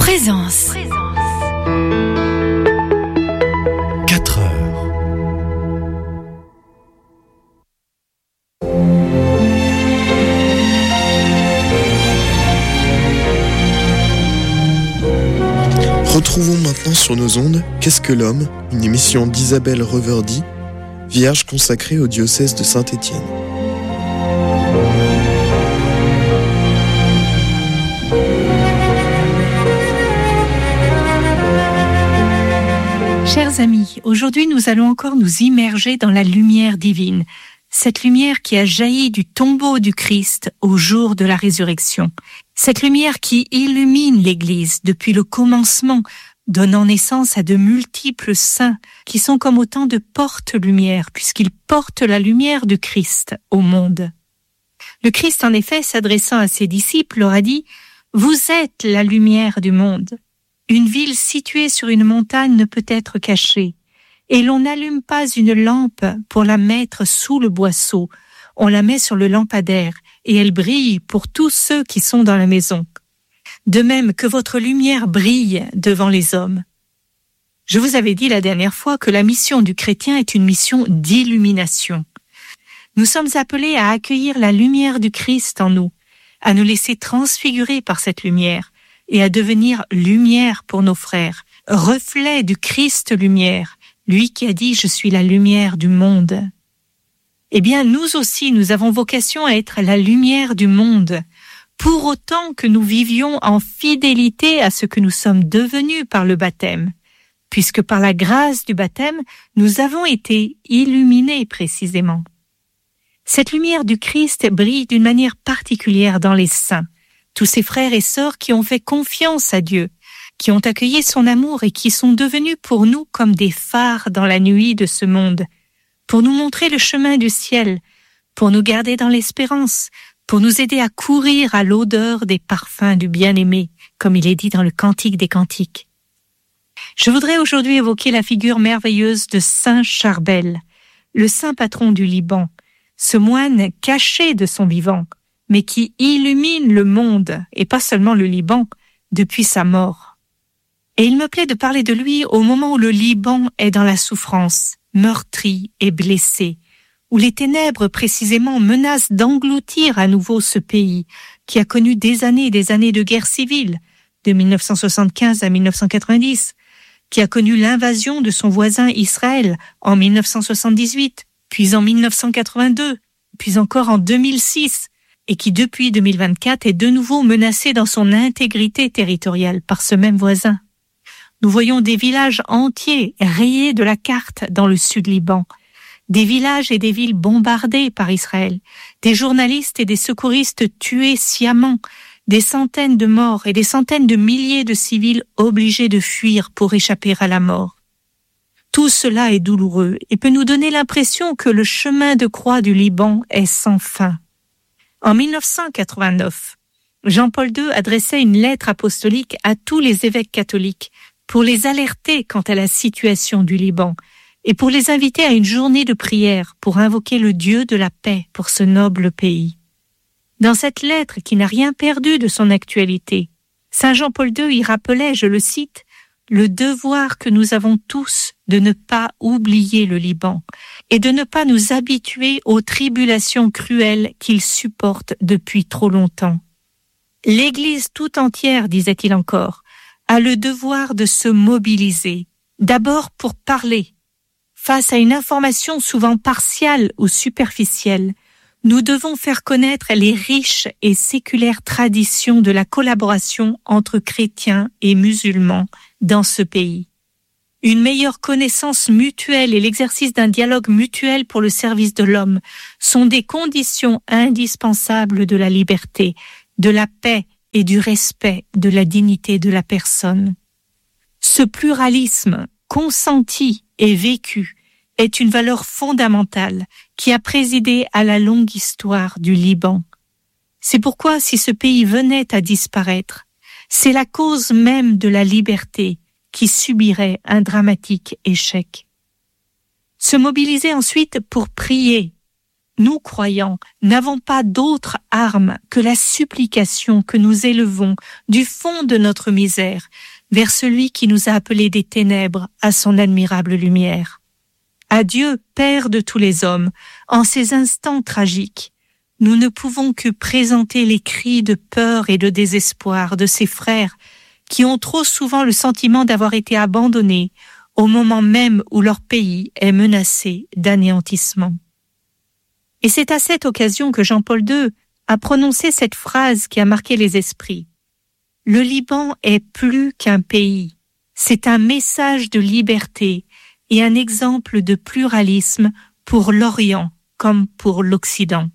Présence. 4 heures. Retrouvons maintenant sur nos ondes Qu'est-ce que l'homme, une émission d'Isabelle Reverdy, vierge consacrée au diocèse de Saint-Étienne. Chers amis, aujourd'hui nous allons encore nous immerger dans la lumière divine, cette lumière qui a jailli du tombeau du Christ au jour de la résurrection, cette lumière qui illumine l'Église depuis le commencement, donnant naissance à de multiples saints qui sont comme autant de porte-lumière puisqu'ils portent la lumière du Christ au monde. Le Christ en effet, s'adressant à ses disciples, leur a dit « Vous êtes la lumière du monde ». Une ville située sur une montagne ne peut être cachée, et l'on n'allume pas une lampe pour la mettre sous le boisseau, on la met sur le lampadaire, et elle brille pour tous ceux qui sont dans la maison. De même que votre lumière brille devant les hommes. Je vous avais dit la dernière fois que la mission du chrétien est une mission d'illumination. Nous sommes appelés à accueillir la lumière du Christ en nous, à nous laisser transfigurer par cette lumière, et à devenir lumière pour nos frères, reflet du Christ lumière, lui qui a dit « Je suis la lumière du monde ». Eh bien, nous aussi, nous avons vocation à être la lumière du monde, pour autant que nous vivions en fidélité à ce que nous sommes devenus par le baptême, puisque par la grâce du baptême, nous avons été illuminés précisément. Cette lumière du Christ brille d'une manière particulière dans les saints, tous ces frères et sœurs qui ont fait confiance à Dieu, qui ont accueilli son amour et qui sont devenus pour nous comme des phares dans la nuit de ce monde, pour nous montrer le chemin du ciel, pour nous garder dans l'espérance, pour nous aider à courir à l'odeur des parfums du bien-aimé, comme il est dit dans le Cantique des Cantiques. Je voudrais aujourd'hui évoquer la figure merveilleuse de Saint Charbel, le saint patron du Liban, ce moine caché de son vivant, mais qui illumine le monde, et pas seulement le Liban, depuis sa mort. Et il me plaît de parler de lui au moment où le Liban est dans la souffrance, meurtri et blessé, où les ténèbres précisément menacent d'engloutir à nouveau ce pays, qui a connu des années de guerre civile, de 1975 à 1990, qui a connu l'invasion de son voisin Israël en 1978, puis en 1982, puis encore en 2006, et qui depuis 2024 est de nouveau menacé dans son intégrité territoriale par ce même voisin. Nous voyons des villages entiers rayés de la carte dans le sud Liban, des villages et des villes bombardés par Israël, des journalistes et des secouristes tués sciemment, des centaines de morts et des centaines de milliers de civils obligés de fuir pour échapper à la mort. Tout cela est douloureux et peut nous donner l'impression que le chemin de croix du Liban est sans fin. En 1989, Jean-Paul II adressait une lettre apostolique à tous les évêques catholiques pour les alerter quant à la situation du Liban et pour les inviter à une journée de prière pour invoquer le Dieu de la paix pour ce noble pays. Dans cette lettre qui n'a rien perdu de son actualité, Saint Jean-Paul II y rappelait, je le cite, « le devoir que nous avons tous de ne pas oublier le Liban et de ne pas nous habituer aux tribulations cruelles qu'il supporte depuis trop longtemps. L'Église tout entière, disait-il encore, a le devoir de se mobiliser, d'abord pour parler. Face à une information souvent partiale ou superficielle, nous devons faire connaître les riches et séculaires traditions de la collaboration entre chrétiens et musulmans dans ce pays. Une meilleure connaissance mutuelle et l'exercice d'un dialogue mutuel pour le service de l'homme sont des conditions indispensables de la liberté, de la paix et du respect de la dignité de la personne. Ce pluralisme consenti et vécu est une valeur fondamentale qui a présidé à la longue histoire du Liban. C'est pourquoi, si ce pays venait à disparaître, c'est la cause même de la liberté qui subirait un dramatique échec. Se mobiliser ensuite pour prier, nous croyants, n'avons pas d'autre arme que la supplication que nous élevons du fond de notre misère vers celui qui nous a appelés des ténèbres à son admirable lumière. À Dieu, Père de tous les hommes, en ces instants tragiques, nous ne pouvons que présenter les cris de peur et de désespoir de ces frères qui ont trop souvent le sentiment d'avoir été abandonnés au moment même où leur pays est menacé d'anéantissement. Et c'est à cette occasion que Jean-Paul II a prononcé cette phrase qui a marqué les esprits. Le Liban est plus qu'un pays, c'est un message de liberté et un exemple de pluralisme pour l'Orient comme pour l'Occident.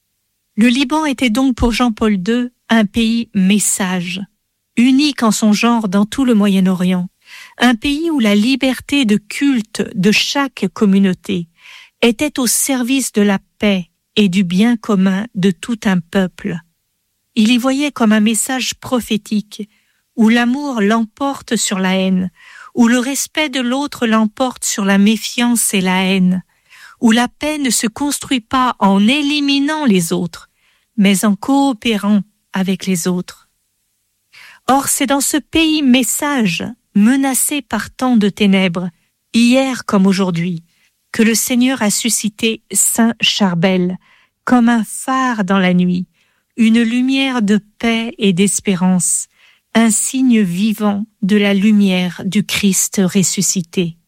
Le Liban était donc pour Jean-Paul II un pays message, unique en son genre dans tout le Moyen-Orient, un pays où la liberté de culte de chaque communauté était au service de la paix et du bien commun de tout un peuple. Il y voyait comme un message prophétique, où l'amour l'emporte sur la haine, où le respect de l'autre l'emporte sur la méfiance et la haine, où la paix ne se construit pas en éliminant les autres, mais en coopérant avec les autres. Or, c'est dans ce pays message, menacé par tant de ténèbres, hier comme aujourd'hui, que le Seigneur a suscité Saint Charbel, comme un phare dans la nuit, une lumière de paix et d'espérance, un signe vivant de la lumière du Christ ressuscité.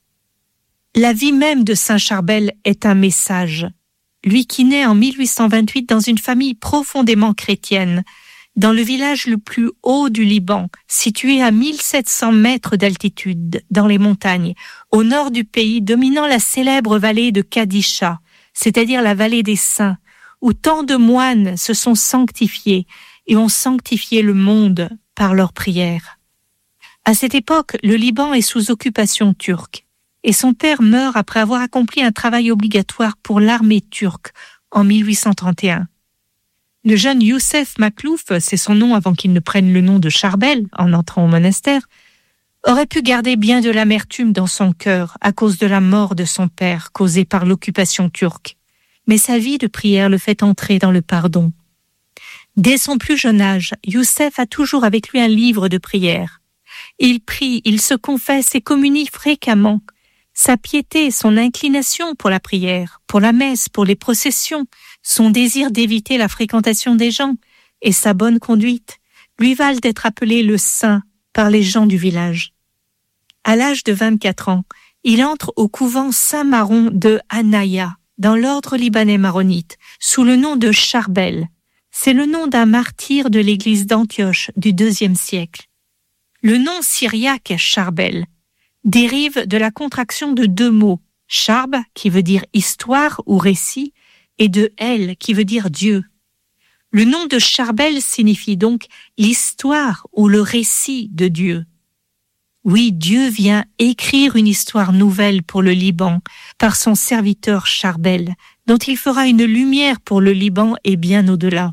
La vie même de Saint Charbel est un message. Lui qui naît en 1828 dans une famille profondément chrétienne, dans le village le plus haut du Liban, situé à 1700 mètres d'altitude, dans les montagnes, au nord du pays, dominant la célèbre vallée de Kadisha, c'est-à-dire la vallée des saints, où tant de moines se sont sanctifiés et ont sanctifié le monde par leurs prières. À cette époque, le Liban est sous occupation turque, et son père meurt après avoir accompli un travail obligatoire pour l'armée turque en 1831. Le jeune Youssef Maklouf, c'est son nom avant qu'il ne prenne le nom de Charbel en entrant au monastère, aurait pu garder bien de l'amertume dans son cœur à cause de la mort de son père causée par l'occupation turque. Mais sa vie de prière le fait entrer dans le pardon. Dès son plus jeune âge, Youssef a toujours avec lui un livre de prière. Il prie, il se confesse et communie fréquemment. Sa piété, son inclination pour la prière, pour la messe, pour les processions, son désir d'éviter la fréquentation des gens et sa bonne conduite lui valent d'être appelé le saint par les gens du village. À l'âge de 24 ans, il entre au couvent Saint-Maron de Anaya, dans l'ordre libanais maronite, sous le nom de Charbel. C'est le nom d'un martyr de l'église d'Antioche du IIe siècle. Le nom syriaque Charbel dérive de la contraction de deux mots, Charb, qui veut dire histoire ou récit, et de El, qui veut dire Dieu. Le nom de Charbel signifie donc l'histoire ou le récit de Dieu. Oui, Dieu vient écrire une histoire nouvelle pour le Liban par son serviteur Charbel, dont il fera une lumière pour le Liban et bien au-delà.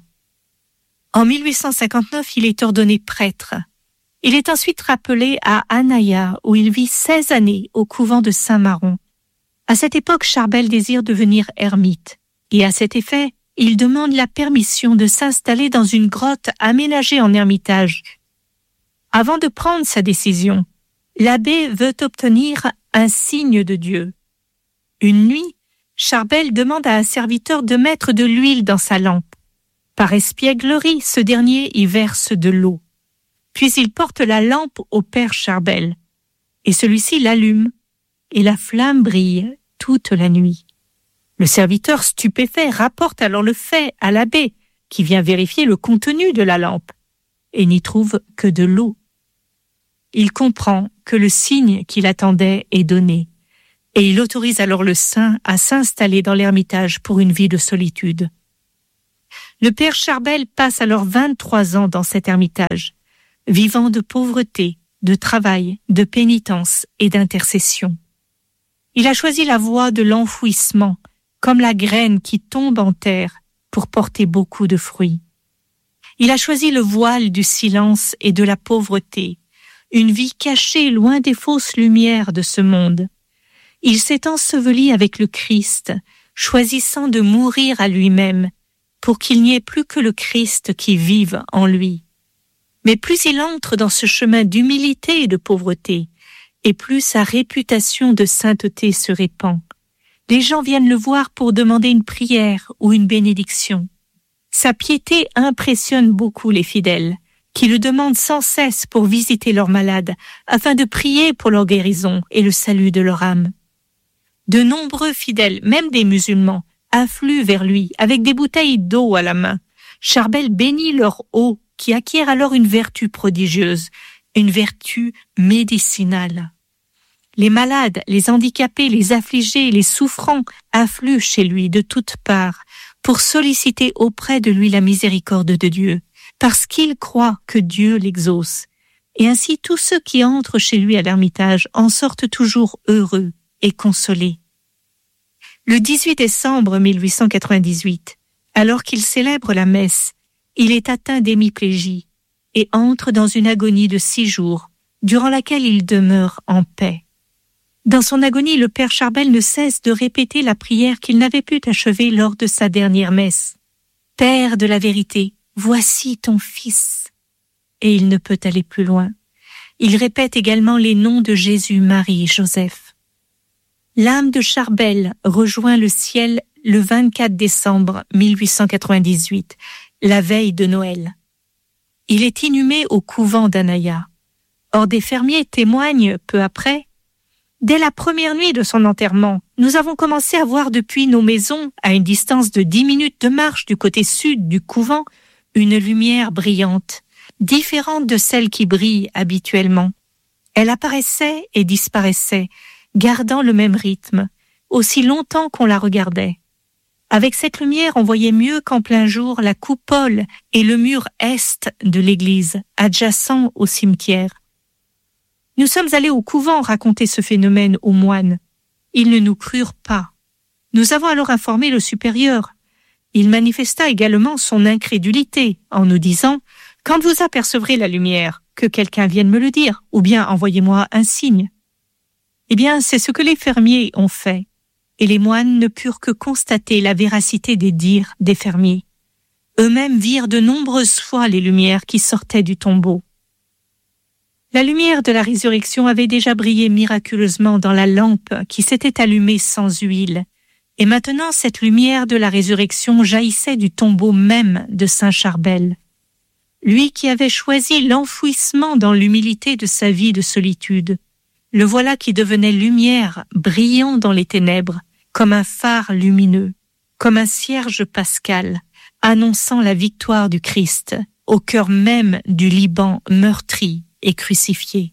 En 1859, il est ordonné prêtre. Il est ensuite rappelé à Anaya, où il vit 16 années au couvent de Saint-Maron. À cette époque, Charbel désire devenir ermite, et à cet effet, il demande la permission de s'installer dans une grotte aménagée en ermitage. Avant de prendre sa décision, l'abbé veut obtenir un signe de Dieu. Une nuit, Charbel demande à un serviteur de mettre de l'huile dans sa lampe. Par espièglerie, ce dernier y verse de l'eau. Puis il porte la lampe au père Charbel, et celui-ci l'allume, et la flamme brille toute la nuit. Le serviteur stupéfait rapporte alors le fait à l'abbé, qui vient vérifier le contenu de la lampe, et n'y trouve que de l'eau. Il comprend que le signe qu'il attendait est donné, et il autorise alors le saint à s'installer dans l'ermitage pour une vie de solitude. Le père Charbel passe alors 23 ans dans cet ermitage, vivant de pauvreté, de travail, de pénitence et d'intercession. Il a choisi la voie de l'enfouissement, comme la graine qui tombe en terre pour porter beaucoup de fruits. Il a choisi le voile du silence et de la pauvreté, une vie cachée loin des fausses lumières de ce monde. Il s'est enseveli avec le Christ, choisissant de mourir à lui-même pour qu'il n'y ait plus que le Christ qui vive en lui. Mais plus il entre dans ce chemin d'humilité et de pauvreté, et plus sa réputation de sainteté se répand. Les gens viennent le voir pour demander une prière ou une bénédiction. Sa piété impressionne beaucoup les fidèles, qui le demandent sans cesse pour visiter leurs malades, afin de prier pour leur guérison et le salut de leur âme. De nombreux fidèles, même des musulmans, affluent vers lui avec des bouteilles d'eau à la main. Charbel bénit leur eau, qui acquiert alors une vertu prodigieuse, une vertu médicinale. Les malades, les handicapés, les affligés, les souffrants affluent chez lui de toutes parts pour solliciter auprès de lui la miséricorde de Dieu, parce qu'ils croient que Dieu l'exauce. Et ainsi tous ceux qui entrent chez lui à l'Ermitage en sortent toujours heureux et consolés. Le 18 décembre 1898, alors qu'il célèbre la messe, il est atteint d'hémiplégie et entre dans une agonie de 6 jours, durant laquelle il demeure en paix. Dans son agonie, le père Charbel ne cesse de répéter la prière qu'il n'avait pu achever lors de sa dernière messe. « Père de la vérité, voici ton fils. » Et il ne peut aller plus loin. Il répète également les noms de Jésus, Marie et Joseph. L'âme de Charbel rejoint le ciel le 24 décembre 1898, la veille de Noël. Il est inhumé au couvent d'Anaya. Or, des fermiers témoignent peu après. Dès la première nuit de son enterrement, nous avons commencé à voir depuis nos maisons, à une distance de 10 minutes de marche du côté sud du couvent, une lumière brillante, différente de celle qui brille habituellement. Elle apparaissait et disparaissait, gardant le même rythme, aussi longtemps qu'on la regardait. Avec cette lumière, on voyait mieux qu'en plein jour la coupole et le mur est de l'église, adjacent au cimetière. Nous sommes allés au couvent raconter ce phénomène aux moines. Ils ne nous crurent pas. Nous avons alors informé le supérieur. Il manifesta également son incrédulité en nous disant « Quand vous apercevrez la lumière, que quelqu'un vienne me le dire, ou bien envoyez-moi un signe. » Eh bien, c'est ce que les fermiers ont fait, et les moines ne purent que constater la véracité des dires des fermiers. Eux-mêmes virent de nombreuses fois les lumières qui sortaient du tombeau. La lumière de la résurrection avait déjà brillé miraculeusement dans la lampe qui s'était allumée sans huile, et maintenant cette lumière de la résurrection jaillissait du tombeau même de Saint Charbel. Lui qui avait choisi l'enfouissement dans l'humilité de sa vie de solitude, le voilà qui devenait lumière brillant dans les ténèbres, comme un phare lumineux, comme un cierge pascal, annonçant la victoire du Christ au cœur même du Liban meurtri et crucifié.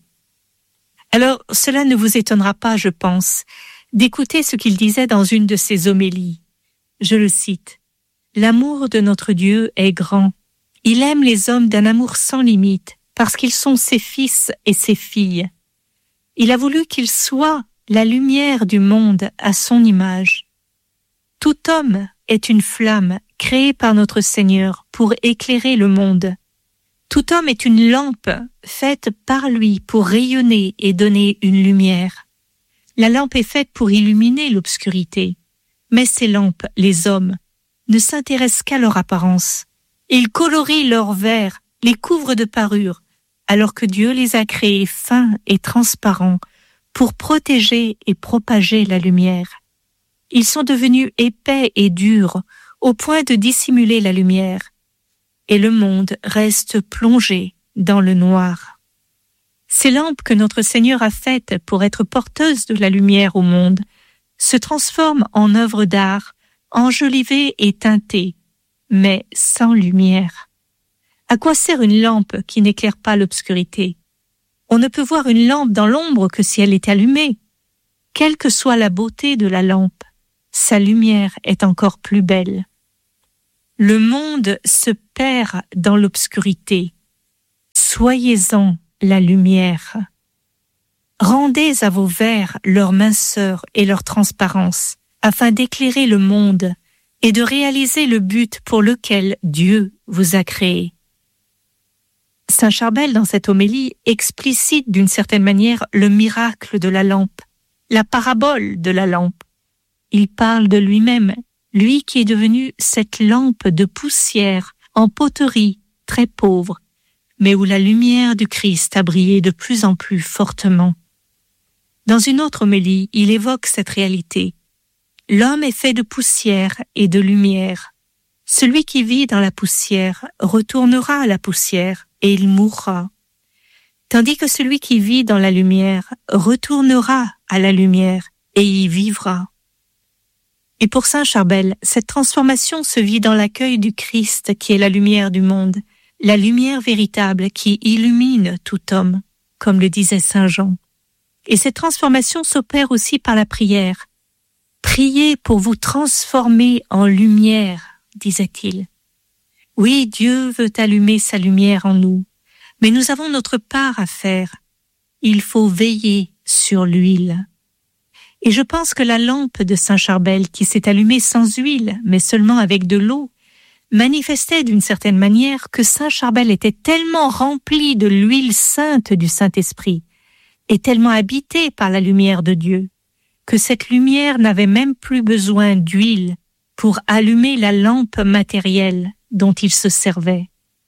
Alors, cela ne vous étonnera pas, je pense, d'écouter ce qu'il disait dans une de ses homélies. Je le cite. « L'amour de notre Dieu est grand. Il aime les hommes d'un amour sans limite, parce qu'ils sont ses fils et ses filles. Il a voulu qu'ils soient la lumière du monde à son image. Tout homme est une flamme créée par notre Seigneur pour éclairer le monde. Tout homme est une lampe faite par lui pour rayonner et donner une lumière. La lampe est faite pour illuminer l'obscurité, mais ces lampes, les hommes, ne s'intéressent qu'à leur apparence. Ils colorient leurs verres, les couvrent de parures, alors que Dieu les a créés fins et transparents pour protéger et propager la lumière. Ils sont devenus épais et durs au point de dissimuler la lumière, et le monde reste plongé dans le noir. Ces lampes que notre Seigneur a faites pour être porteuses de la lumière au monde se transforment en œuvres d'art, enjolivées et teintées, mais sans lumière. À quoi sert une lampe qui n'éclaire pas l'obscurité? On ne peut voir une lampe dans l'ombre que si elle est allumée. Quelle que soit la beauté de la lampe, sa lumière est encore plus belle. Le monde se perd dans l'obscurité. Soyez-en la lumière. Rendez à vos verres leur minceur et leur transparence, afin d'éclairer le monde et de réaliser le but pour lequel Dieu vous a créé. Saint Charbel, dans cette homélie, explicite d'une certaine manière le miracle de la lampe, la parabole de la lampe. il parle de lui-même, lui qui est devenu cette lampe de poussière en poterie très pauvre, mais où la lumière du Christ a brillé de plus en plus fortement. Dans une autre homélie, il évoque cette réalité. L'homme est fait de poussière et de lumière. Celui qui vit dans la poussière retournera à la poussière et il mourra. Tandis que celui qui vit dans la lumière retournera à la lumière et y vivra. Et pour saint Charbel, cette transformation se vit dans l'accueil du Christ qui est la lumière du monde, la lumière véritable qui illumine tout homme, comme le disait saint Jean. Et cette transformation s'opère aussi par la prière. Priez pour vous transformer en lumière, disait-il. Oui, Dieu veut allumer sa lumière en nous, mais nous avons notre part à faire. Il faut veiller sur l'huile. Et je pense que la lampe de saint Charbel, qui s'est allumée sans huile, mais seulement avec de l'eau, manifestait d'une certaine manière que saint Charbel était tellement rempli de l'huile sainte du Saint-Esprit et tellement habité par la lumière de Dieu, que cette lumière n'avait même plus besoin d'huile pour allumer la lampe matérielle dont il se servait.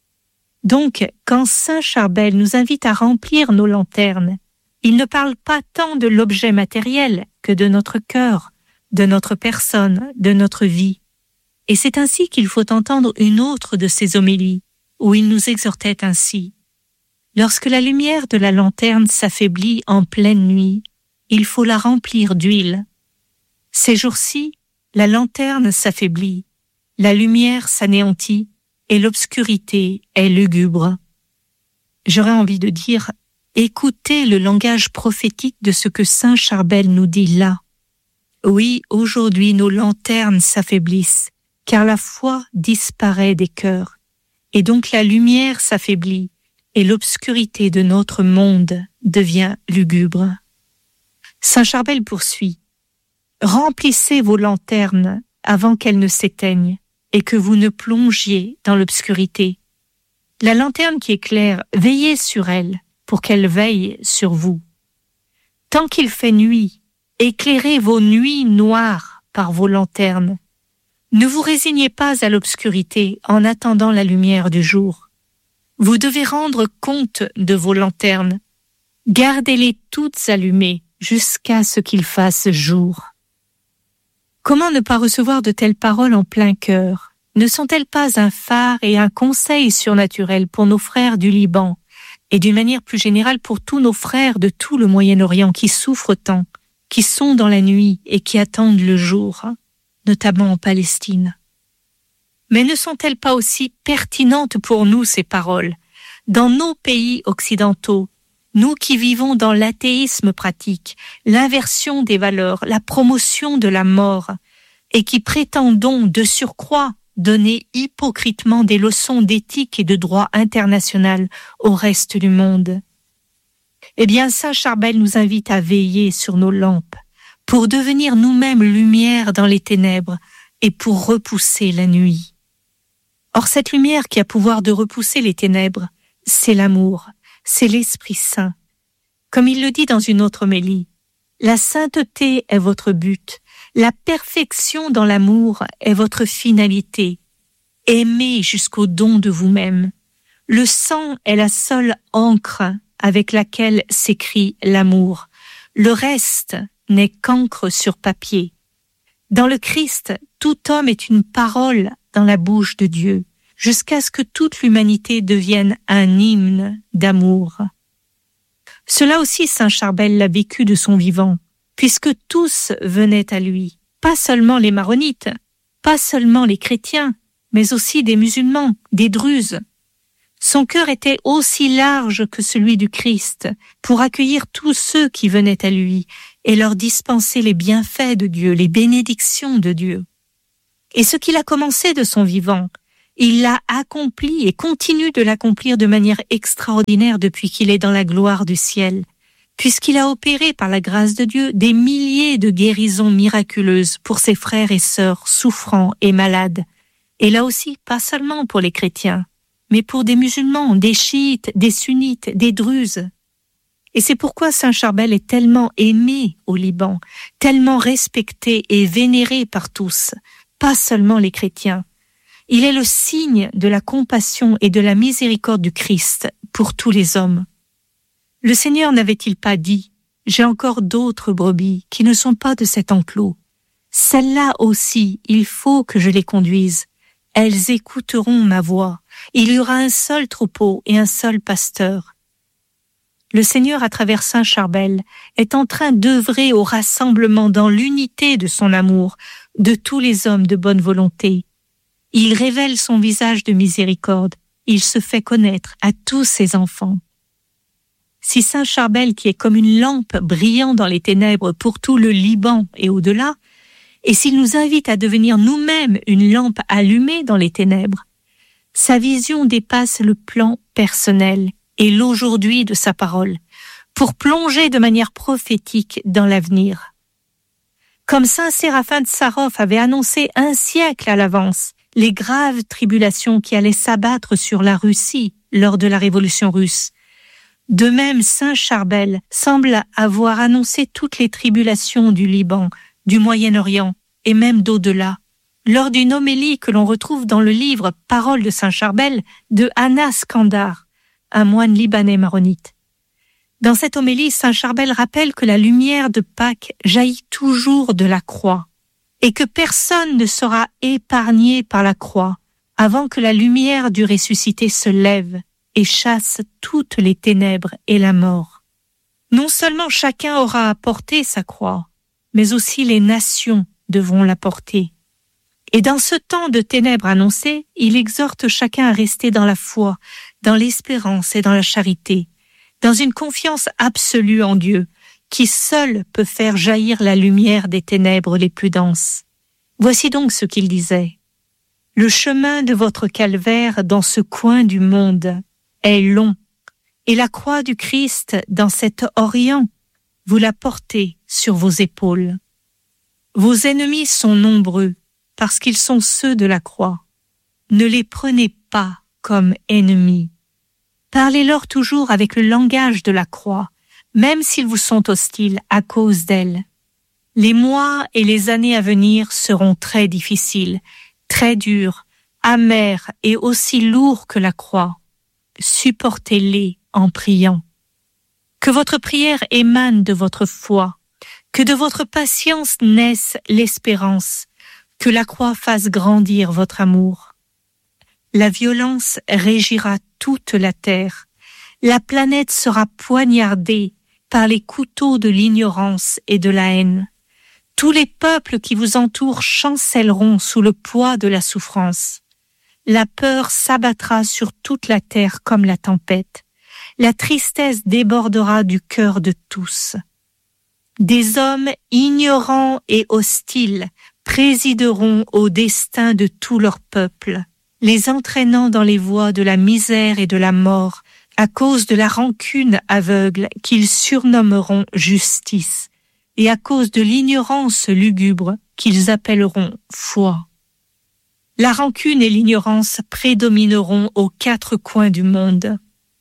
Donc, quand saint Charbel nous invite à remplir nos lanternes, il ne parle pas tant de l'objet matériel que de notre cœur, de notre personne, de notre vie. Et c'est ainsi qu'il faut entendre une autre de ses homélies, où il nous exhortait ainsi. Lorsque la lumière de la lanterne s'affaiblit en pleine nuit, il faut la remplir d'huile. Ces jours-ci, la lanterne s'affaiblit, la lumière s'anéantit et l'obscurité est lugubre. J'aurais envie de dire, écoutez le langage prophétique de ce que saint Charbel nous dit là. Oui, aujourd'hui nos lanternes s'affaiblissent, car la foi disparaît des cœurs, et donc la lumière s'affaiblit, et l'obscurité de notre monde devient lugubre. Saint Charbel poursuit. Remplissez vos lanternes avant qu'elles ne s'éteignent et que vous ne plongiez dans l'obscurité. La lanterne qui éclaire, veillez sur elle pour qu'elle veille sur vous. Tant qu'il fait nuit, éclairez vos nuits noires par vos lanternes. Ne vous résignez pas à l'obscurité en attendant la lumière du jour. Vous devez rendre compte de vos lanternes. Gardez-les toutes allumées jusqu'à ce qu'il fasse jour. Comment ne pas recevoir de telles paroles en plein cœur? Ne sont-elles pas un phare et un conseil surnaturel pour nos frères du Liban et d'une manière plus générale pour tous nos frères de tout le Moyen-Orient qui souffrent tant, qui sont dans la nuit et qui attendent le jour, notamment en Palestine? Mais ne sont-elles pas aussi pertinentes pour nous, ces paroles, dans nos pays occidentaux, nous qui vivons dans l'athéisme pratique, l'inversion des valeurs, la promotion de la mort, et qui prétendons de surcroît donner hypocritement des leçons d'éthique et de droit international au reste du monde? Eh bien, saint Charbel nous invite à veiller sur nos lampes, pour devenir nous-mêmes lumière dans les ténèbres et pour repousser la nuit. Or, cette lumière qui a pouvoir de repousser les ténèbres, c'est l'amour, c'est l'Esprit Saint. Comme il le dit dans une autre homélie, la sainteté est votre but, la perfection dans l'amour est votre finalité. Aimez jusqu'au don de vous-même. Le sang est la seule encre avec laquelle s'écrit l'amour. Le reste n'est qu'encre sur papier. Dans le Christ, tout homme est une parole dans la bouche de Dieu, jusqu'à ce que toute l'humanité devienne un hymne d'amour. Cela aussi, saint Charbel l'a vécu de son vivant, puisque tous venaient à lui, pas seulement les maronites, pas seulement les chrétiens, mais aussi des musulmans, des druzes. Son cœur était aussi large que celui du Christ pour accueillir tous ceux qui venaient à lui et leur dispenser les bienfaits de Dieu, les bénédictions de Dieu. Et ce qu'il a commencé de son vivant, il l'a accompli et continue de l'accomplir de manière extraordinaire depuis qu'il est dans la gloire du ciel, puisqu'il a opéré par la grâce de Dieu des milliers de guérisons miraculeuses pour ses frères et sœurs souffrants et malades. Et là aussi, pas seulement pour les chrétiens, mais pour des musulmans, des chiites, des sunnites, des druzes. Et c'est pourquoi Saint Charbel est tellement aimé au Liban, tellement respecté et vénéré par tous, pas seulement les chrétiens. Il est le signe de la compassion et de la miséricorde du Christ pour tous les hommes. Le Seigneur n'avait-il pas dit « J'ai encore d'autres brebis qui ne sont pas de cet enclos. Celles-là aussi, il faut que je les conduise. Elles écouteront ma voix. Il y aura un seul troupeau et un seul pasteur. » Le Seigneur, à travers Saint Charbel, est en train d'œuvrer au rassemblement dans l'unité de son amour de tous les hommes de bonne volonté. Il révèle son visage de miséricorde. Il se fait connaître à tous ses enfants. Si Saint Charbel, qui est comme une lampe brillant dans les ténèbres pour tout le Liban et au-delà, et s'il nous invite à devenir nous-mêmes une lampe allumée dans les ténèbres, sa vision dépasse le plan personnel et l'aujourd'hui de sa parole, pour plonger de manière prophétique dans l'avenir. Comme Saint Séraphin de Sarov avait annoncé un siècle à l'avance les graves tribulations qui allaient s'abattre sur la Russie lors de la Révolution russe, de même Saint Charbel semble avoir annoncé toutes les tribulations du Liban, du Moyen-Orient et même d'au-delà, lors d'une homélie que l'on retrouve dans le livre « Paroles de Saint Charbel » de Anna Skandar, un moine libanais maronite. Dans cette homélie, Saint Charbel rappelle que la lumière de Pâques jaillit toujours de la croix et que personne ne sera épargné par la croix avant que la lumière du ressuscité se lève et chasse toutes les ténèbres et la mort. Non seulement chacun aura à porter sa croix, mais aussi les nations devront la porter. Et dans ce temps de ténèbres annoncées, il exhorte chacun à rester dans la foi, dans l'espérance et dans la charité, dans une confiance absolue en Dieu, qui seul peut faire jaillir la lumière des ténèbres les plus denses. Voici donc ce qu'il disait. « Le chemin de votre calvaire dans ce coin du monde est long, et la croix du Christ dans cet Orient, vous la portez sur vos épaules. Vos ennemis sont nombreux, parce qu'ils sont ceux de la croix. Ne les prenez pas comme ennemis. Parlez-leur toujours avec le langage de la croix, même s'ils vous sont hostiles à cause d'elle. Les mois et les années à venir seront très difficiles, très durs, amers et aussi lourds que la croix. Supportez-les en priant. Que votre prière émane de votre foi, que de votre patience naisse l'espérance, que la croix fasse grandir votre amour. La violence régira toute la terre. La planète sera poignardée par les couteaux de l'ignorance et de la haine. Tous les peuples qui vous entourent chancelleront sous le poids de la souffrance. La peur s'abattra sur toute la terre comme la tempête. La tristesse débordera du cœur de tous. Des hommes ignorants et hostiles présideront au destin de tout leur peuple, les entraînant dans les voies de la misère et de la mort à cause de la rancune aveugle qu'ils surnommeront justice et à cause de l'ignorance lugubre qu'ils appelleront foi. La rancune et l'ignorance prédomineront aux quatre coins du monde.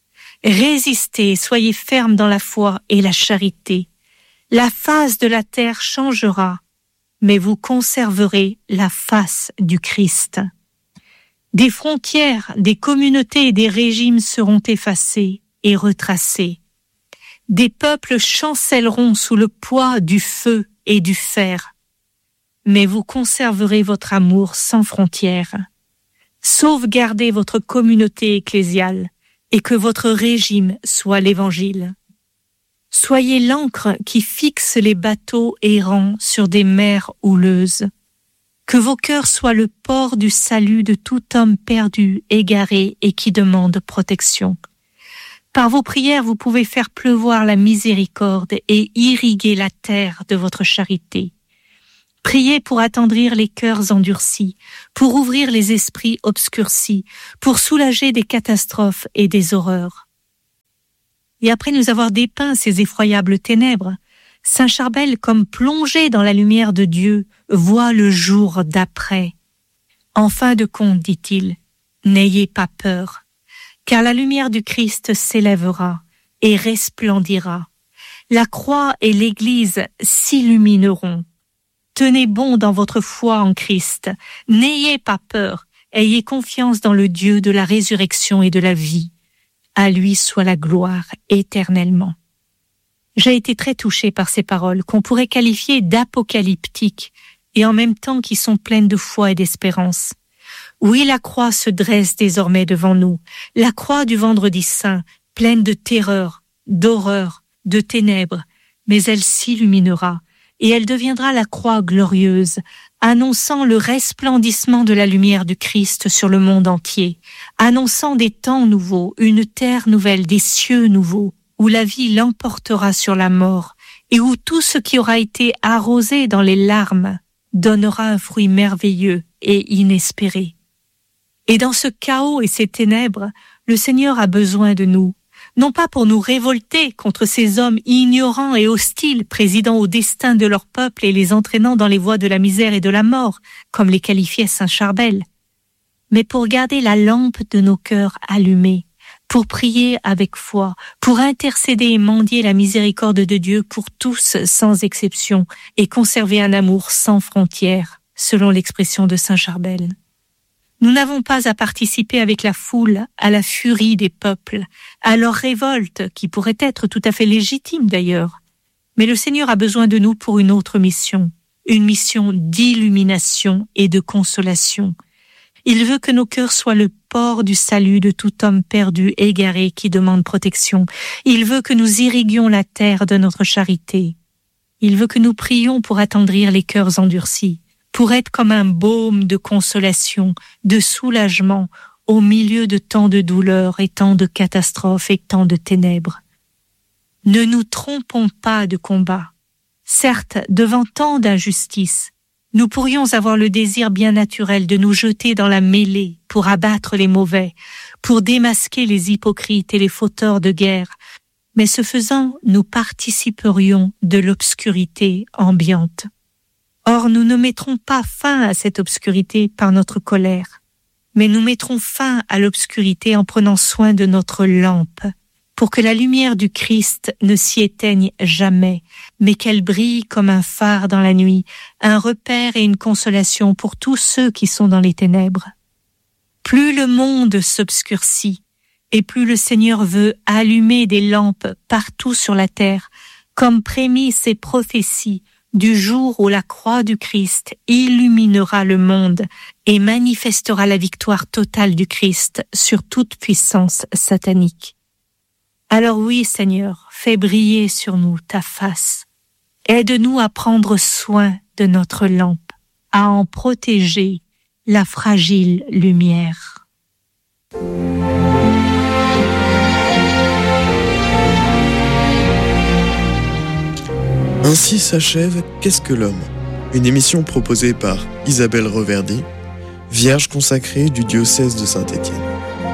Résistez, soyez fermes dans la foi et la charité. La face de la terre changera, mais vous conserverez la face du Christ. Des frontières, des communautés et des régimes seront effacés et retracés. Des peuples chancelleront sous le poids du feu et du fer. Mais vous conserverez votre amour sans frontières. Sauvegardez votre communauté ecclésiale et que votre régime soit l'Évangile. Soyez l'encre qui fixe les bateaux errants sur des mers houleuses. Que vos cœurs soient le port du salut de tout homme perdu, égaré et qui demande protection. Par vos prières, vous pouvez faire pleuvoir la miséricorde et irriguer la terre de votre charité. Priez pour attendrir les cœurs endurcis, pour ouvrir les esprits obscurcis, pour soulager des catastrophes et des horreurs. Et après nous avoir dépeint ces effroyables ténèbres, Saint Charbel, comme plongé dans la lumière de Dieu, voit le jour d'après. En fin de compte, dit-il, n'ayez pas peur, car la lumière du Christ s'élèvera, et resplendira. La croix et l'Église s'illumineront. Tenez bon dans votre foi en Christ. N'ayez pas peur. Ayez confiance dans le Dieu de la résurrection et de la vie. À lui soit la gloire éternellement. J'ai été très touchée par ces paroles qu'on pourrait qualifier d'apocalyptiques et en même temps qui sont pleines de foi et d'espérance. Oui, la croix se dresse désormais devant nous, la croix du Vendredi Saint, pleine de terreur, d'horreur, de ténèbres, mais elle s'illuminera et elle deviendra la croix glorieuse, annonçant le resplendissement de la lumière du Christ sur le monde entier, annonçant des temps nouveaux, une terre nouvelle, des cieux nouveaux, où la vie l'emportera sur la mort et où tout ce qui aura été arrosé dans les larmes donnera un fruit merveilleux et inespéré. Et dans ce chaos et ces ténèbres, le Seigneur a besoin de nous, non pas pour nous révolter contre ces hommes ignorants et hostiles présidant au destin de leur peuple et les entraînant dans les voies de la misère et de la mort, comme les qualifiait saint Charbel, mais pour garder la lampe de nos cœurs allumée, pour prier avec foi, pour intercéder et mendier la miséricorde de Dieu pour tous sans exception et conserver un amour sans frontières, selon l'expression de saint Charbel. Nous n'avons pas à participer avec la foule à la furie des peuples, à leur révolte qui pourrait être tout à fait légitime d'ailleurs. Mais le Seigneur a besoin de nous pour une autre mission, une mission d'illumination et de consolation. Il veut que nos cœurs soient le port du salut de tout homme perdu, égaré, qui demande protection. Il veut que nous irriguions la terre de notre charité. Il veut que nous prions pour attendrir les cœurs endurcis, pour être comme un baume de consolation, de soulagement, au milieu de tant de douleurs et tant de catastrophes et tant de ténèbres. Ne nous trompons pas de combat. Certes, devant tant d'injustices, nous pourrions avoir le désir bien naturel de nous jeter dans la mêlée pour abattre les mauvais, pour démasquer les hypocrites et les fauteurs de guerre, mais ce faisant, nous participerions de l'obscurité ambiante. Or, nous ne mettrons pas fin à cette obscurité par notre colère, mais nous mettrons fin à l'obscurité en prenant soin de notre lampe, pour que la lumière du Christ ne s'y éteigne jamais, mais qu'elle brille comme un phare dans la nuit, un repère et une consolation pour tous ceux qui sont dans les ténèbres. Plus le monde s'obscurcit, et plus le Seigneur veut allumer des lampes partout sur la terre, comme prémis ses prophéties du jour où la croix du Christ illuminera le monde et manifestera la victoire totale du Christ sur toute puissance satanique. Alors oui, Seigneur, fais briller sur nous ta face. Aide-nous à prendre soin de notre lampe, à en protéger la fragile lumière. Ainsi s'achève Qu'est-ce que l'homme ? Une émission proposée par Isabelle Reverdy, vierge consacrée du diocèse de Saint-Étienne.